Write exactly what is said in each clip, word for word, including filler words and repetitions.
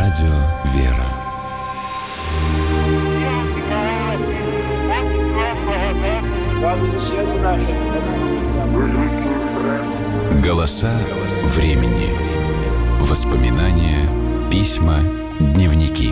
Радио «Вера». Голоса времени. Воспоминания, письма, дневники.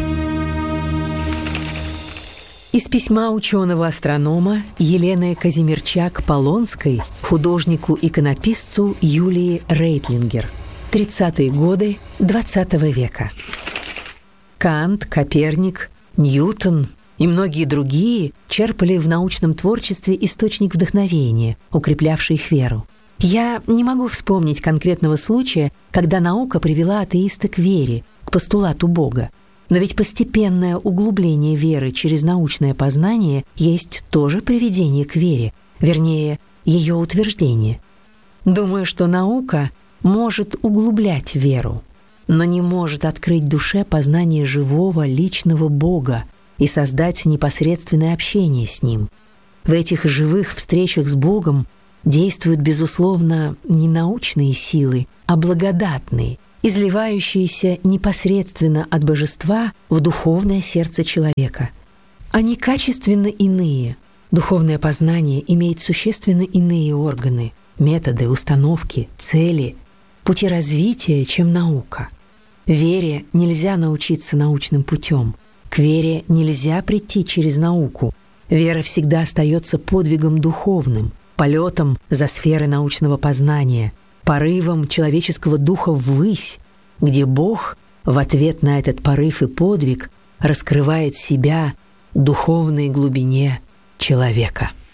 Из письма ученого-астронома Елены Казимирчак-Полонской художнику-иконописцу Юлии Рейтлингер. тридцатые годы двадцатого века. Кант, Коперник, Ньютон и многие другие черпали в научном творчестве источник вдохновения, укреплявший их веру. Я не могу вспомнить конкретного случая, когда наука привела атеиста к вере, к постулату Бога. Но ведь постепенное углубление веры через научное познание есть тоже приведение к вере, вернее, ее утверждение. Думаю, что наука может углублять веру, но не может открыть душе познание живого, личного Бога и создать непосредственное общение с Ним. В этих живых встречах с Богом действуют, безусловно, не научные силы, а благодатные, изливающиеся непосредственно от божества в духовное сердце человека. Они качественно иные. Духовное познание имеет существенно иные органы, методы, установки, цели, пути развития, чем наука. Вере нельзя научиться научным путем. К вере нельзя прийти через науку. Вера всегда остается подвигом духовным, полетом за сферы научного познания, порывом человеческого духа ввысь, где Бог в ответ на этот порыв и подвиг раскрывает себя в духовной глубине человека.